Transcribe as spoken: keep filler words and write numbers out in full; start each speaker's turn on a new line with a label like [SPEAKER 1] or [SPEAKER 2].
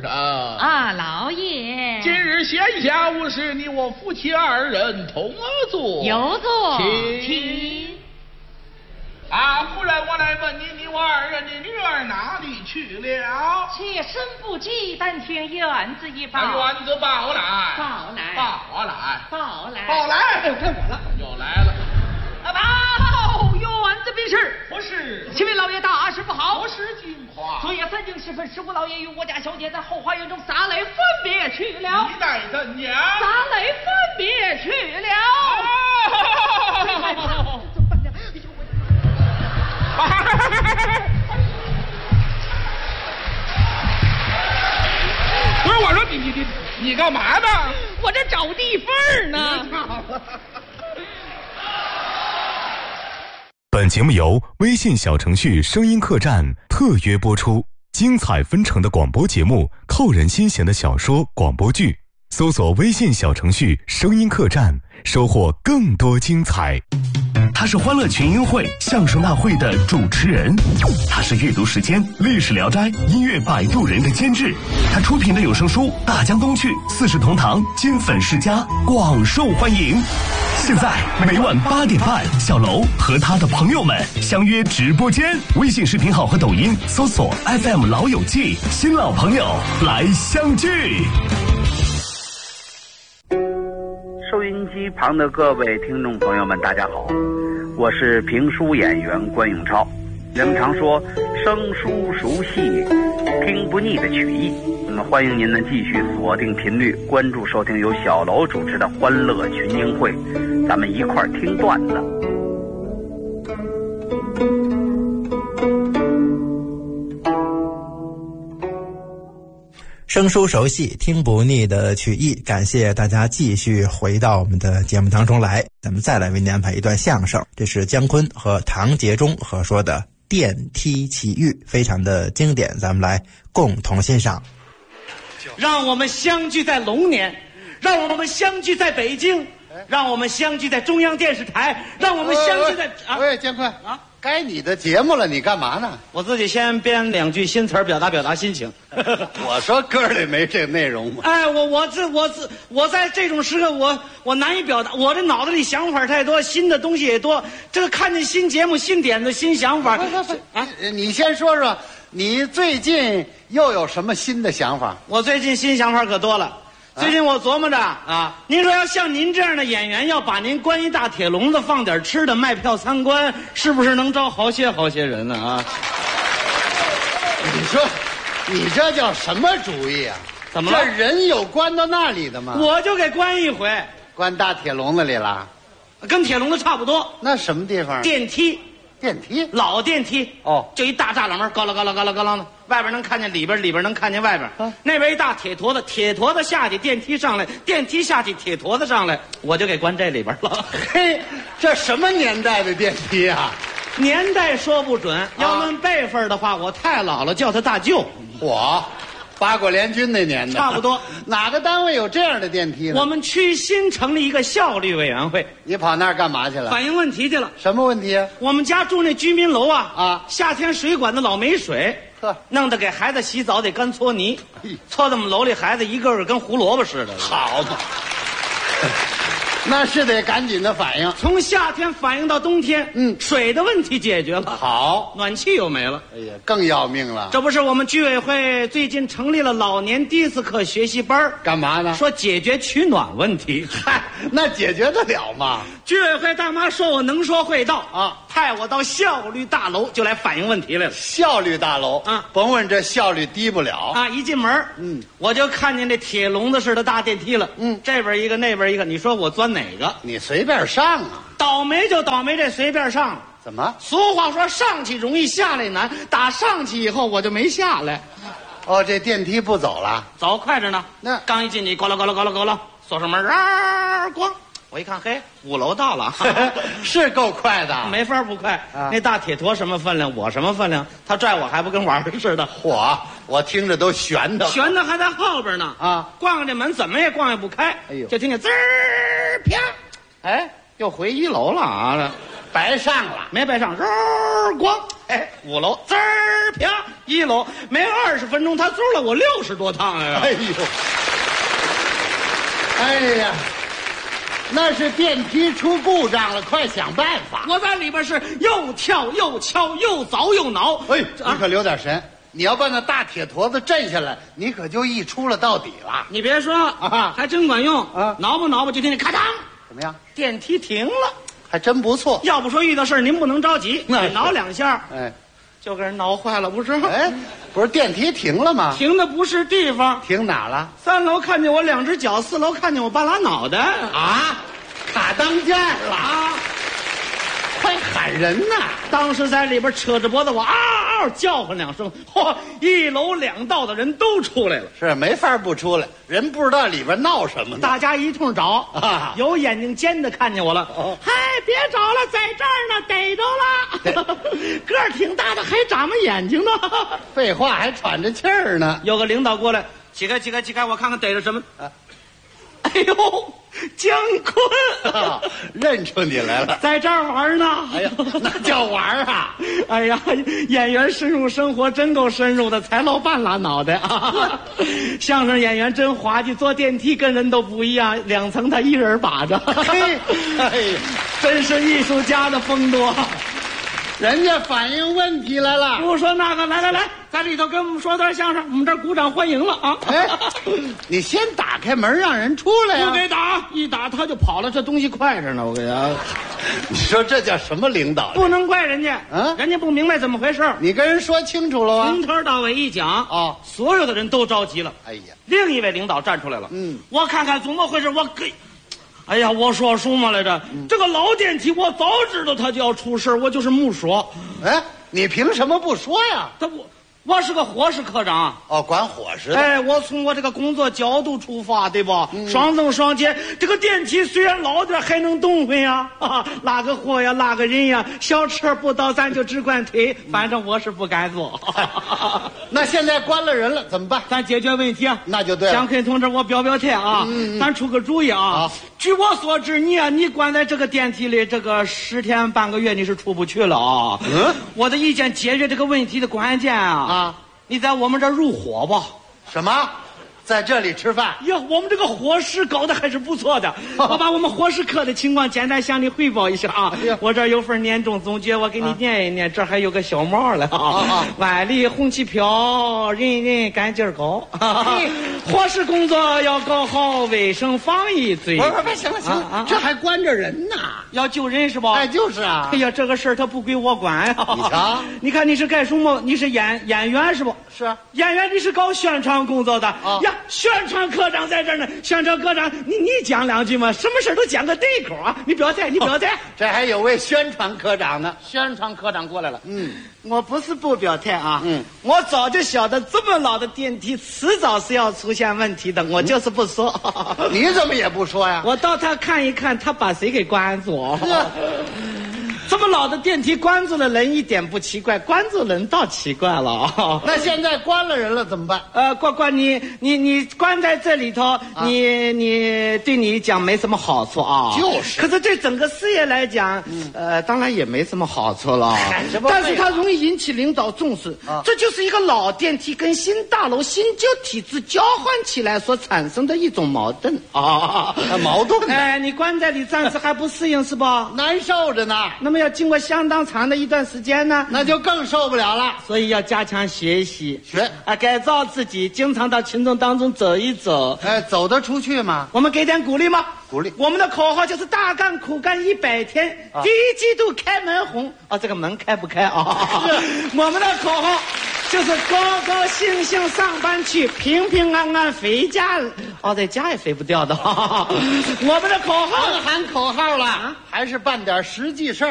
[SPEAKER 1] 上。
[SPEAKER 2] 啊，老爷。
[SPEAKER 1] 今日闲暇无事，你我夫妻二人同坐。
[SPEAKER 2] 有座。
[SPEAKER 1] 请。
[SPEAKER 2] 请。
[SPEAKER 1] 啊，夫人，我来问你，你我二人的女儿哪里去了？
[SPEAKER 2] 妾身不知，但听院子一报。
[SPEAKER 1] 院子报来。
[SPEAKER 2] 报来。
[SPEAKER 1] 报来。
[SPEAKER 2] 报来。
[SPEAKER 1] 报来。
[SPEAKER 3] 哎呦，该我了，
[SPEAKER 1] 又来了。
[SPEAKER 2] 啊，报！院子必是。
[SPEAKER 1] 不是。
[SPEAKER 2] 启禀老爷，大事不好。
[SPEAKER 1] 不是金花。
[SPEAKER 2] 昨夜三更时分，十五老爷与我家小姐在后花园中洒泪分别去了。
[SPEAKER 1] 你待怎样？
[SPEAKER 2] 洒泪分别去了。
[SPEAKER 1] 不是，我说你你你你干嘛呢？
[SPEAKER 2] 我这找地缝呢。
[SPEAKER 4] 本节目由微信小程序声音客栈特约播出，精彩纷呈的广播节目，扣人心弦的小说广播剧，搜索微信小程序声音客栈，收获更多精彩。
[SPEAKER 5] 他是欢乐群英会相声大会的主持人，他是阅读时间历史聊斋音乐摆渡人的监制，他出品的有声书大江东去四世同堂金粉世家广受欢迎。现在每晚八点半，小楼和他的朋友们相约直播间，微信视频号和抖音搜索 F M 老友记，新老朋友来相聚。
[SPEAKER 6] 收音机旁的各位听众朋友们，大家好，我是评书演员关永超。人们常说生疏熟悉，听不腻的曲艺。那么欢迎您呢继续锁定频率，关注收听由小楼主持的欢乐群英会，咱们一块儿听段子。
[SPEAKER 7] 生疏熟悉，听不腻的曲艺，感谢大家继续回到我们的节目当中来。咱们再来为您安排一段相声，这是姜昆和唐杰忠合说的《电梯奇遇》，非常的经典，咱们来共同欣赏。
[SPEAKER 3] 让我们相聚在龙年，让我们相聚在北京，让我们相聚在中央电视台，让我们相聚在啊！
[SPEAKER 8] 喂，姜昆啊，该你的节目了，你干嘛呢？
[SPEAKER 3] 我自己先编两句新词儿，表达表达心情。
[SPEAKER 8] 我说歌里没这内容吗？
[SPEAKER 3] 哎，我我这我这我在这种时刻，我我难以表达，我这脑子里想法太多，新的东西也多。这个看见新节目、新点子、新想法
[SPEAKER 8] 啊！你先说说，你最近又有什么新的想法？
[SPEAKER 3] 我最近新想法可多了。最近我琢磨着啊，您说要像您这样的演员，要把您关一大铁笼子，放点吃的，卖票参观，是不是能招好些好些人呢？啊！
[SPEAKER 8] 你说，你这叫什么主意啊？
[SPEAKER 3] 怎么了？
[SPEAKER 8] 这人有关到那里的吗？
[SPEAKER 3] 我就给关一回，
[SPEAKER 8] 关大铁笼子里了，
[SPEAKER 3] 跟铁笼子差不多。
[SPEAKER 8] 那什么地方？
[SPEAKER 3] 电梯。
[SPEAKER 8] 电梯，
[SPEAKER 3] 老电梯
[SPEAKER 8] 哦，
[SPEAKER 3] 就一大栅栏门，高了高了高了高了的，外边能看见里边，里边能看见外边。啊、那边一大铁坨子，铁坨子下去，电梯上来，电梯下去，铁坨子上来，我就给关这里边了。
[SPEAKER 8] 嘿，这什么年代的电梯啊？
[SPEAKER 3] 年代说不准，啊、要论辈分的话，我太老了，叫他大舅。
[SPEAKER 8] 我。八国联军那年的，
[SPEAKER 3] 差不多。
[SPEAKER 8] 哪个单位有这样的电梯呢？
[SPEAKER 3] 我们区新成立一个效率委员会。
[SPEAKER 8] 你跑那儿干嘛去了？
[SPEAKER 3] 反映问题去了。
[SPEAKER 8] 什么问题啊？
[SPEAKER 3] 我们家住那居民楼啊，
[SPEAKER 8] 啊，
[SPEAKER 3] 夏天水管子老没水，呵，弄得给孩子洗澡得干搓泥，搓到我们楼里孩子一个个跟胡萝卜似的。
[SPEAKER 8] 好嘛。那是得赶紧的反应，
[SPEAKER 3] 从夏天反映到冬天，嗯，水的问题解决了，
[SPEAKER 8] 好，
[SPEAKER 3] 暖气又没了，
[SPEAKER 8] 哎呀，更要命了。
[SPEAKER 3] 这不是我们居委会最近成立了老年迪斯科学习班，
[SPEAKER 8] 干嘛呢？
[SPEAKER 3] 说解决取暖问题。
[SPEAKER 8] 嗨，那解决得了吗？
[SPEAKER 3] 居委会大妈说我能说会道啊，派我到效率大楼就来反映问题来了。
[SPEAKER 8] 效率大楼
[SPEAKER 3] 啊，
[SPEAKER 8] 甭问这效率低不了
[SPEAKER 3] 啊！一进门，嗯，我就看见这铁笼子似的大电梯了，嗯，这边一个，那边一个，你说我钻哪个？
[SPEAKER 8] 你随便上啊！
[SPEAKER 3] 倒霉就倒霉这随便上。
[SPEAKER 8] 怎么？
[SPEAKER 3] 俗话说上去容易下来难，打上去以后我就没下来。
[SPEAKER 8] 哦，这电梯不走了？
[SPEAKER 3] 走，快着呢。
[SPEAKER 8] 那
[SPEAKER 3] 刚一进去，咕噜咕噜咕噜咕噜，锁上门，啊，咣！我一看，嘿，五楼到了，
[SPEAKER 8] 是够快的，
[SPEAKER 3] 没法不快。啊、那大铁坨什么分量，我什么分量？他拽我还不跟玩似的。
[SPEAKER 8] 嚯，我听着都悬的，
[SPEAKER 3] 悬的还在后边呢。啊，逛这门怎么也逛也不开。哎呦，就听见滋儿啪，哎，又回一楼了啊！
[SPEAKER 8] 白上了，
[SPEAKER 3] 没白上，儿咣，哎，五楼，滋儿啪，一楼，没二十分钟，他租了我六十多趟呀！
[SPEAKER 8] 哎呦，哎呀，那是电梯出故障了，快想办法！
[SPEAKER 3] 我在里边是又跳又敲，又凿又挠。
[SPEAKER 8] 哎，你可留点神，你要把那大铁坨子震下来，你可就一出了到底了。
[SPEAKER 3] 你别说啊，还真管用啊！挠吧挠吧，就听见咔当，
[SPEAKER 8] 怎么样？
[SPEAKER 3] 电梯停了，
[SPEAKER 8] 还真不错。
[SPEAKER 3] 要不说遇到事儿您不能着急，
[SPEAKER 8] 那
[SPEAKER 3] 挠两下，
[SPEAKER 8] 哎，
[SPEAKER 3] 就给人挠坏了，不是？
[SPEAKER 8] 哎，不是电梯停了吗？
[SPEAKER 3] 停的不是地方，
[SPEAKER 8] 停哪了？
[SPEAKER 3] 三楼看见我两只脚，四楼看见我半拉脑袋
[SPEAKER 8] 啊，卡当间了啊！快喊人呐！
[SPEAKER 3] 当时在里边扯着脖子，我嗷嗷叫唤两声，嚯，一楼两道的人都出来了，
[SPEAKER 8] 是没法不出来，人不知道里边闹什么呢。
[SPEAKER 3] 大家一通找
[SPEAKER 8] 啊，
[SPEAKER 3] 有眼睛尖的看见我了，
[SPEAKER 8] 哦，
[SPEAKER 3] 嗨，别找了，在这儿呢，逮着了，个儿挺大的，还长着眼睛呢。
[SPEAKER 8] 废话，还喘着气儿呢。
[SPEAKER 3] 有个领导过来，起开起开起开，我看看逮着什么。啊，哎呦，姜昆、
[SPEAKER 8] 啊，认出你来了，
[SPEAKER 3] 在这儿玩呢。
[SPEAKER 8] 哎呀，那叫玩啊！
[SPEAKER 3] 哎呀，演员深入生活真够深入的，才露半拉脑袋啊！相声演员真滑稽，坐电梯跟人都不一样，两层他一人把着。
[SPEAKER 8] 嘿，哎呀，
[SPEAKER 3] 真是艺术家的风度。
[SPEAKER 8] 人家反映问题来了，
[SPEAKER 3] 不说那个，来来来，在里头跟我们说段相声，我们这儿鼓掌欢迎了啊！
[SPEAKER 8] 哎，你先打开门让人出来呀！
[SPEAKER 3] 不给打，一打他就跑了，这东西快着呢，我给他。
[SPEAKER 8] 你说这叫什么领导？
[SPEAKER 3] 不能怪人家，
[SPEAKER 8] 啊，
[SPEAKER 3] 人家不明白怎么回事。
[SPEAKER 8] 你跟人说清楚了吗？
[SPEAKER 3] 从头到尾一讲啊，
[SPEAKER 8] 哦，
[SPEAKER 3] 所有的人都着急了。
[SPEAKER 8] 哎呀，
[SPEAKER 3] 另一位领导站出来了，
[SPEAKER 8] 嗯，
[SPEAKER 3] 我看看怎么回事，我给。哎呀，我说什么来着？嗯、这个老电梯，我早知道它就要出事，我就是没说。
[SPEAKER 8] 哎，你凭什么不说呀？
[SPEAKER 3] 他我我是个伙食科长，
[SPEAKER 8] 哦，管伙食的。
[SPEAKER 3] 哎，我从我这个工作角度出发，对吧？嗯、双增双减，这个电梯虽然老点，还能动会呀，啊，拉个货呀，拉个人呀，小车不到咱就只管推，反正我是不敢做。
[SPEAKER 8] 那现在关了人了，怎么办？
[SPEAKER 3] 咱解决问题啊，
[SPEAKER 8] 那就对了。
[SPEAKER 3] 姜昆同志，我表表态啊，
[SPEAKER 8] 嗯嗯
[SPEAKER 3] 咱出个主意啊。
[SPEAKER 8] 啊
[SPEAKER 3] 据我所知，你啊，你关在这个电梯里，这个十天半个月你是出不去了啊。嗯，我的意见，解决这个问题的关键啊，啊，你在我们这儿入伙吧。
[SPEAKER 8] 什么？在这里吃饭
[SPEAKER 3] 呀，我们这个伙食搞得还是不错的。我把我们伙食科的情况简单向你汇报一下啊。哎、我这儿有份年终总结，我给你念一念。啊、这还有个小帽了啊。啊万里红旗飘，人人干劲儿高。啊、伙食工作要搞好，卫生防疫最。
[SPEAKER 8] 不不不，行了行了，啊啊、这还关着人呢。
[SPEAKER 3] 要救人是吧？
[SPEAKER 8] 哎，就是啊。
[SPEAKER 3] 哎呀，这个事儿他不归我管呀。
[SPEAKER 8] 你瞧，
[SPEAKER 3] 你看你是干什么？你是演演员是不？
[SPEAKER 8] 是啊。
[SPEAKER 3] 演员你是搞宣传工作的。啊呀。宣传科长在这儿呢，宣传科长，你你讲两句嘛，什么事都讲个对口啊！你表态，你表态、哦。
[SPEAKER 8] 这还有位宣传科长呢，
[SPEAKER 3] 宣传科长过来了。
[SPEAKER 8] 嗯，
[SPEAKER 3] 我不是不表态啊，
[SPEAKER 8] 嗯，
[SPEAKER 3] 我早就晓得这么老的电梯迟早是要出现问题的，我就是不说。
[SPEAKER 8] 嗯、你怎么也不说呀？
[SPEAKER 3] 我到他看一看，他把谁给关住？这么老的电梯关住了人一点不奇怪，关住人倒奇怪了。
[SPEAKER 8] 那现在关了人了怎么办？
[SPEAKER 3] 呃，关关你你你关在这里头，啊、你你对你讲没什么好处啊。
[SPEAKER 8] 就是。
[SPEAKER 3] 可是对整个事业来讲，嗯、呃，当然也没什么好处了。但是它容易引起领导重视。啊、这就是一个老电梯跟新大楼、新旧体制交换起来所产生的一种矛盾啊。
[SPEAKER 8] 矛盾？
[SPEAKER 3] 哎，你关在里暂时还不适应是吧？
[SPEAKER 8] 难受着呢。
[SPEAKER 3] 那么要经过相当长的一段时间呢，
[SPEAKER 8] 那就更受不了了。
[SPEAKER 3] 所以要加强学习，
[SPEAKER 8] 学
[SPEAKER 3] 啊，改造自己，经常到群众当中走一走。
[SPEAKER 8] 哎，走得出去吗？
[SPEAKER 3] 我们给点鼓励吗？
[SPEAKER 8] 鼓励。
[SPEAKER 3] 我们的口号就是大干苦干一百天，啊、第一季度开门红。啊，这个门开不开啊？我们的口号就是高高兴兴上班去，平平安安回家。哦，在家也飞不掉的。我们的口号
[SPEAKER 8] 喊口号了，啊、还是办点实际事儿。